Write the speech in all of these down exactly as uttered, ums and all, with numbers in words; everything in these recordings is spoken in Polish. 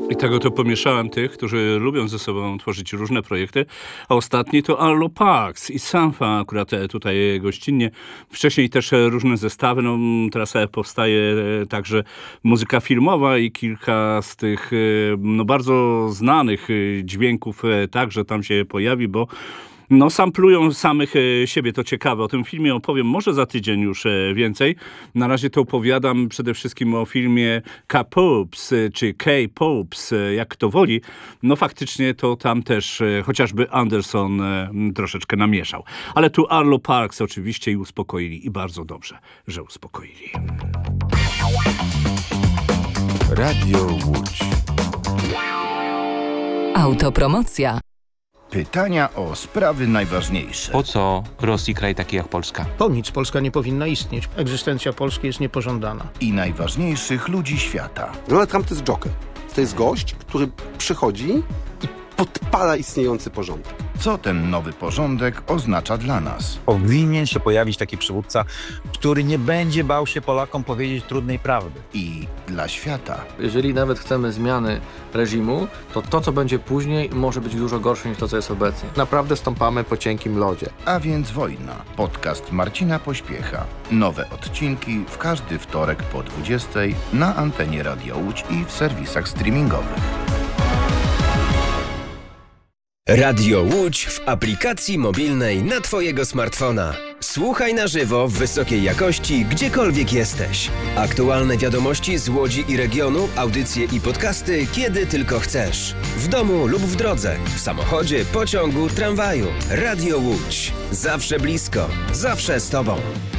I tego to pomieszałem tych, którzy lubią ze sobą tworzyć różne projekty, a ostatni to Arlo Parks i Sampha akurat tutaj gościnnie. Wcześniej też różne zestawy, no teraz powstaje także muzyka filmowa i kilka z tych no bardzo znanych dźwięków także tam się pojawi, bo no, samplują samych siebie, to ciekawe. O tym filmie opowiem może za tydzień już więcej. Na razie to opowiadam przede wszystkim o filmie K-Pops, czy K-Pops, jak kto woli. No faktycznie to tam też chociażby Anderson troszeczkę namieszał. Ale tu Arlo Parks oczywiście i uspokoili. I bardzo dobrze, że uspokoili. Radio Łódź. Autopromocja. Pytania o sprawy najważniejsze. Po co Rosji kraj taki jak Polska? Po nic Polska nie powinna istnieć. Egzystencja Polski jest niepożądana. I najważniejszych ludzi świata. Donald Trump to jest joker. To jest gość, który przychodzi i podpala istniejący porządek. Co ten nowy porządek oznacza dla nas? Powinien się pojawić taki przywódca, który nie będzie bał się Polakom powiedzieć trudnej prawdy. I dla świata. Jeżeli nawet chcemy zmiany reżimu, to to, co będzie później, może być dużo gorsze niż to, co jest obecnie. Naprawdę stąpamy po cienkim lodzie. A więc wojna. Podcast Marcina Pośpiecha. Nowe odcinki w każdy wtorek po dwudziestej na antenie Radio Łódź i w serwisach streamingowych. Radio Łódź w aplikacji mobilnej na Twojego smartfona. Słuchaj na żywo w wysokiej jakości, gdziekolwiek jesteś. Aktualne wiadomości z Łodzi i regionu, audycje i podcasty, kiedy tylko chcesz. W domu lub w drodze, w samochodzie, pociągu, tramwaju. Radio Łódź. Zawsze blisko, zawsze z Tobą.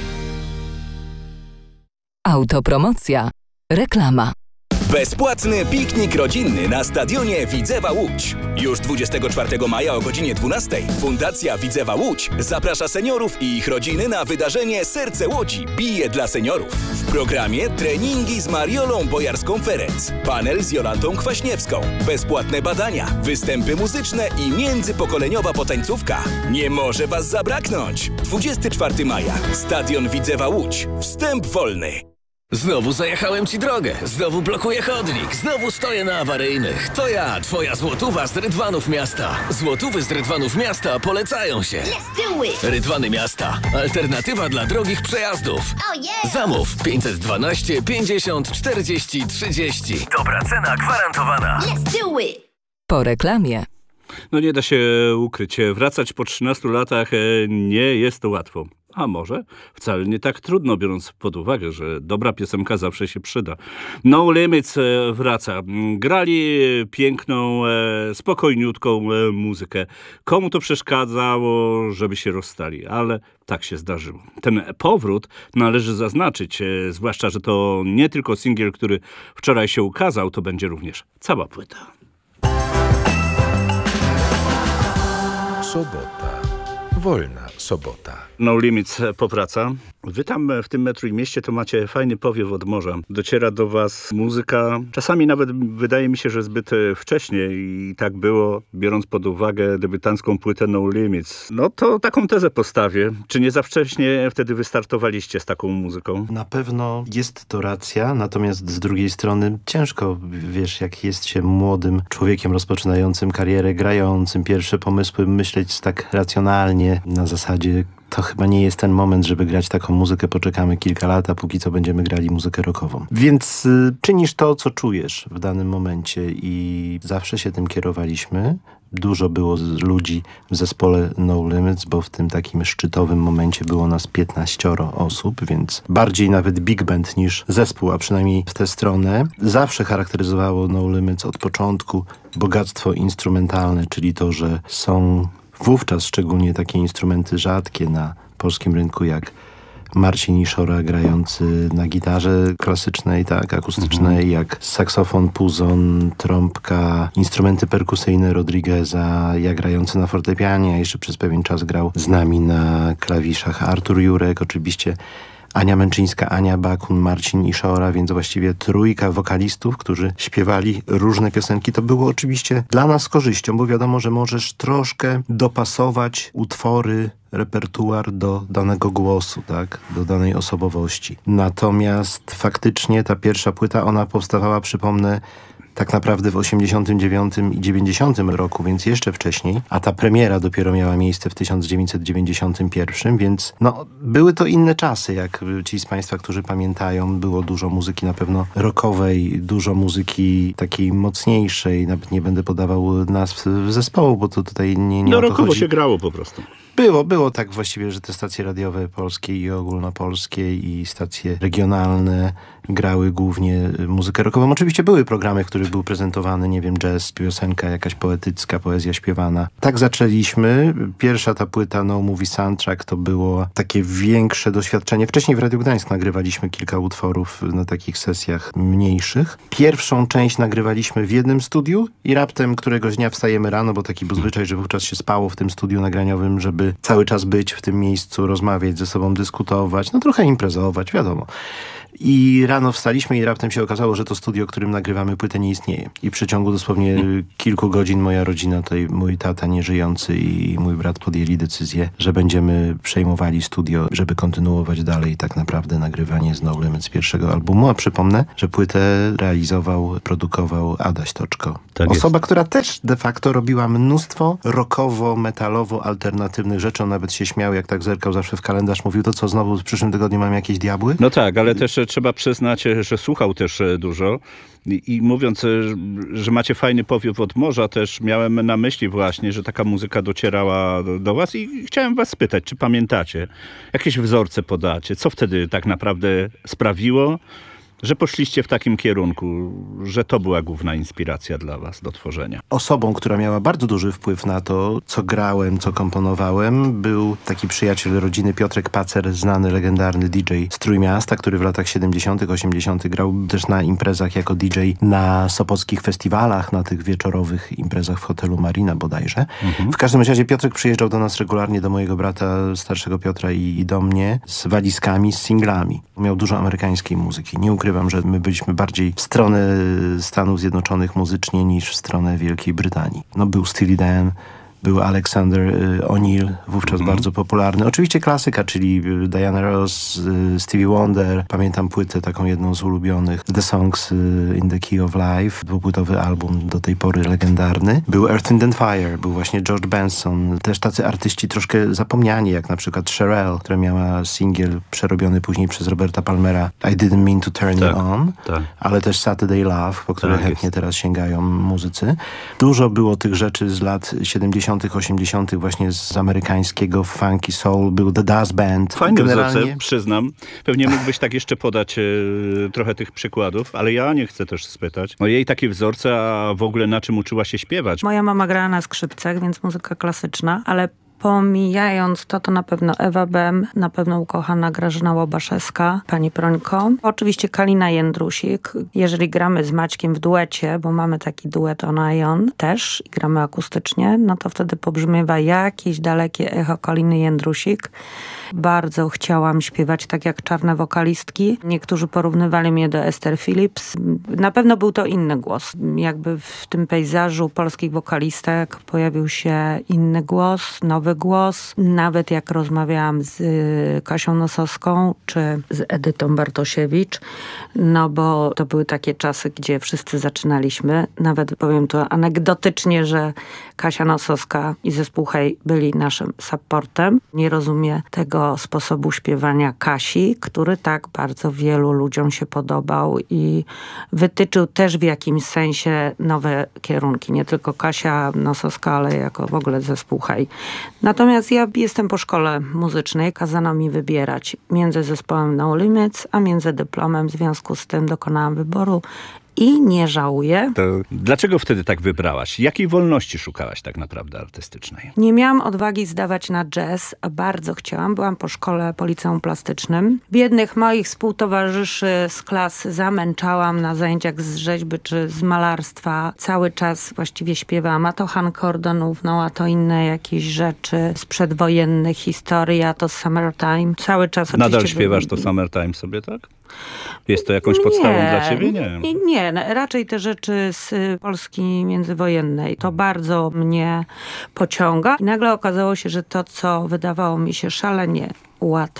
Autopromocja. Reklama. Bezpłatny piknik rodzinny na stadionie Widzewa Łódź. Już dwudziestego czwartego maja o godzinie dwunastej Fundacja Widzewa Łódź zaprasza seniorów i ich rodziny na wydarzenie Serce Łodzi bije dla seniorów. W programie treningi z Mariolą Bojarską-Ferenc, panel z Jolantą Kwaśniewską, bezpłatne badania, występy muzyczne i międzypokoleniowa potańcówka. Nie może Was zabraknąć! dwudziestego czwartego maja. Stadion Widzewa Łódź. Wstęp wolny. Znowu zajechałem ci drogę, znowu blokuję chodnik, znowu stoję na awaryjnych. To ja, twoja złotówa z Rydwanów Miasta. Złotówy z Rydwanów Miasta polecają się. Rydwany Miasta. Alternatywa dla drogich przejazdów. Oh yeah. Zamów pięćset dwanaście pięćdziesiąt czterdzieści trzydzieści. Dobra cena gwarantowana. Let's do it. Po reklamie. No nie da się ukryć. Wracać po trzynastu latach nie jest to łatwo. A może wcale nie tak trudno, biorąc pod uwagę, że dobra piosenka zawsze się przyda. No Limits wraca. Grali piękną, spokojniutką muzykę. Komu to przeszkadzało, żeby się rozstali, ale tak się zdarzyło. Ten powrót należy zaznaczyć, zwłaszcza, że to nie tylko singiel, który wczoraj się ukazał, to będzie również cała płyta. Sobota. Wolna sobota. No Limits powraca. Wy tam w tym metru i mieście to macie fajny powiew od morza. Dociera do was muzyka, czasami nawet wydaje mi się, że zbyt wcześnie i tak było, biorąc pod uwagę debiutancką płytę No Limits. No to taką tezę postawię. Czy nie za wcześnie wtedy wystartowaliście z taką muzyką? Na pewno jest to racja, natomiast z drugiej strony ciężko, wiesz, jak jest się młodym człowiekiem rozpoczynającym karierę, grającym pierwsze pomysły, myśleć tak racjonalnie na zasadzie to chyba nie jest ten moment, żeby grać taką muzykę, poczekamy kilka lat, a póki co będziemy grali muzykę rockową. Więc y, czynisz to, co czujesz w danym momencie i zawsze się tym kierowaliśmy. Dużo było ludzi w zespole No Limits, bo w tym takim szczytowym momencie było nas piętnaścioro osób, więc bardziej nawet big band niż zespół, a przynajmniej w tę stronę. Zawsze charakteryzowało No Limits od początku bogactwo instrumentalne, czyli to, że są wówczas szczególnie takie instrumenty rzadkie na polskim rynku jak Marcin Iszora grający na gitarze klasycznej, tak, akustycznej, mhm. jak saksofon, puzon, trąbka, instrumenty perkusyjne Rodrigueza, ja grający na fortepianie, a jeszcze przez pewien czas grał z nami na klawiszach Artur Jurek, oczywiście Ania Męczyńska, Ania Bakun, Marcin Iszora, więc właściwie trójka wokalistów, którzy śpiewali różne piosenki. To było oczywiście dla nas z korzyścią, bo wiadomo, że możesz troszkę dopasować utwory, repertuar do danego głosu, tak, do danej osobowości. Natomiast faktycznie ta pierwsza płyta, ona powstawała, przypomnę, tak naprawdę w osiemdziesiątym dziewiątym i dziewięćdziesiątym roku, więc jeszcze wcześniej, a ta premiera dopiero miała miejsce w tysiąc dziewięćset dziewięćdziesiątym pierwszym, więc no, były to inne czasy, jak ci z Państwa, którzy pamiętają, było dużo muzyki na pewno rockowej, dużo muzyki takiej mocniejszej, nawet nie będę podawał nazw zespołu, bo to tutaj nie, nie no o to rockowo chodzi. się grało po prostu. Było, było tak właściwie, że te stacje radiowe polskie i ogólnopolskie i stacje regionalne grały głównie muzykę rockową. Oczywiście były programy, w których był prezentowany, nie wiem, jazz, piosenka jakaś poetycka, poezja śpiewana. Tak zaczęliśmy. Pierwsza ta płyta No Movie Soundtrack to było takie większe doświadczenie. Wcześniej w Radiu Gdańsk nagrywaliśmy kilka utworów na takich sesjach mniejszych. Pierwszą część nagrywaliśmy w jednym studiu i raptem któregoś dnia wstajemy rano, bo taki był zwyczaj, że wówczas się spało w tym studiu nagraniowym, żeby cały czas być w tym miejscu, rozmawiać ze sobą, dyskutować, no trochę imprezować, wiadomo. I rano wstaliśmy i raptem się okazało, że to studio, którym nagrywamy płytę, nie istnieje. I w przeciągu dosłownie kilku godzin moja rodzina, tutaj mój tata nieżyjący i mój brat podjęli decyzję, że będziemy przejmowali studio, żeby kontynuować dalej tak naprawdę nagrywanie z No Limits pierwszego albumu. A przypomnę, że płytę realizował, produkował Adaś Toczko. Tak Osoba, jest. która też de facto robiła mnóstwo rockowo, metalowo, alternatywnych rzeczy. On nawet się śmiał, jak tak zerkał zawsze w kalendarz. Mówił, to co, znowu w przyszłym tygodniu mam jakieś diabły? No tak, ale też trzeba przyznać, że słuchał też dużo i, i mówiąc, że macie fajny powiew od morza, też miałem na myśli właśnie, że taka muzyka docierała do, do was i chciałem was spytać, czy pamiętacie, jakieś wzorce podacie, co wtedy tak naprawdę sprawiło, że poszliście w takim kierunku, że to była główna inspiracja dla was do tworzenia? Osobą, która miała bardzo duży wpływ na to, co grałem, co komponowałem, był taki przyjaciel rodziny Piotrek Pacer, znany, legendarny D J z Trójmiasta, który w latach siedemdziesiątych, osiemdziesiątych grał też na imprezach jako D J na sopockich festiwalach, na tych wieczorowych imprezach w hotelu Marina bodajże. Mhm. W każdym razie Piotrek przyjeżdżał do nas regularnie, do mojego brata, starszego Piotra i, i do mnie z walizkami, z singlami. Miał dużo amerykańskiej muzyki. Nie ukrywam, że my byliśmy bardziej w stronę Stanów Zjednoczonych muzycznie niż w stronę Wielkiej Brytanii. No był Steely Dan, był Alexander y, O'Neill, wówczas mm. bardzo popularny. Oczywiście klasyka, czyli Diana Ross, y, Stevie Wonder. Pamiętam płytę taką jedną z ulubionych, The Songs y, in the Key of Life, dwupłytowy album, do tej pory legendarny. Był Earth, Wind and Fire, był właśnie George Benson. Też tacy artyści troszkę zapomniani, jak na przykład Cherelle, która miała singiel przerobiony później przez Roberta Palmera I Didn't Mean to Turn tak, You On, tak. ale też Saturday Love, po które tak chętnie jest. teraz sięgają muzycy. Dużo było tych rzeczy z lat siedemdziesiątych, osiemdziesiątych właśnie z amerykańskiego funky soul. Był The Dazz Band. Fajne Generalnie... wzorce, przyznam. Pewnie mógłbyś tak jeszcze podać e, trochę tych przykładów, ale ja nie chcę też spytać o jej takie wzorce, a w ogóle na czym uczyła się śpiewać. Moja mama grała na skrzypcach, więc muzyka klasyczna, ale pomijając to, to na pewno Ewa Bem, na pewno ukochana Grażyna Łobaszewska, pani Prońko. Oczywiście Kalina Jędrusik. Jeżeli gramy z Maćkiem w duecie, bo mamy taki duet ona i on też i gramy akustycznie, no to wtedy pobrzmiewa jakieś dalekie echo Kaliny Jędrusik. Bardzo chciałam śpiewać tak jak czarne wokalistki. Niektórzy porównywali mnie do Esther Phillips. Na pewno był to inny głos. Jakby w tym pejzażu polskich wokalistek pojawił się inny głos, nowy głos. Nawet jak rozmawiałam z Kasią Nosowską czy z Edytą Bartosiewicz, no bo to były takie czasy, gdzie wszyscy zaczynaliśmy. Nawet powiem to anegdotycznie, że Kasia Nosowska i zespół Hej byli naszym supportem. Nie rozumie tego sposobu śpiewania Kasi, który tak bardzo wielu ludziom się podobał i wytyczył też w jakimś sensie nowe kierunki. Nie tylko Kasia Nosowska, ale jako w ogóle zespół Hej. Natomiast ja jestem po szkole muzycznej. Kazano mi wybierać między zespołem No Limits, a między dyplomem. W związku z tym dokonałam wyboru i nie żałuję. To dlaczego wtedy tak wybrałaś? Jakiej wolności szukałaś tak naprawdę artystycznej? Nie miałam odwagi zdawać na jazz, a bardzo chciałam. Byłam po szkole po liceum plastycznym. Biednych moich współtowarzyszy z klas zamęczałam na zajęciach z rzeźby czy z malarstwa. Cały czas właściwie śpiewałam, a to Han Cordonów, no a to inne jakieś rzeczy z przedwojennych historii, a to Summertime. Cały czas Nadal oczywiście... śpiewasz to Summertime sobie, tak? Jest to jakąś podstawą nie, dla ciebie? Nie. Nie, nie, raczej te rzeczy z Polski międzywojennej. To bardzo mnie pociąga. I nagle okazało się, że to, co wydawało mi się szalenie łatwe,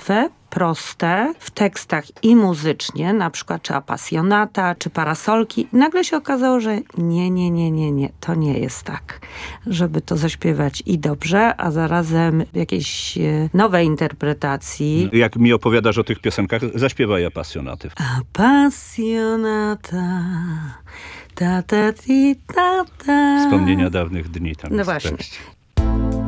proste w tekstach i muzycznie, na przykład czy Apasjonata, czy Parasolki. I nagle się okazało, że nie, nie, nie, nie, nie, to nie jest tak, żeby to zaśpiewać i dobrze, a zarazem jakiejś e, nowej interpretacji. Jak mi opowiadasz o tych piosenkach, zaśpiewaj Apasjonaty. Apasjonata, ta, ta, ti, ta, ta. Wspomnienia dawnych dni tam No jest właśnie. tekst.